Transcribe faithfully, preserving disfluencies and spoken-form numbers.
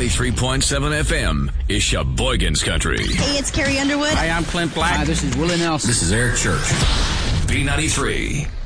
ninety-three point seven F M is Sheboygan's Country. Hey, it's Carrie Underwood. Hi, I'm Clint Black. Hi, this is Willie Nelson. This is Eric Church. B ninety-three.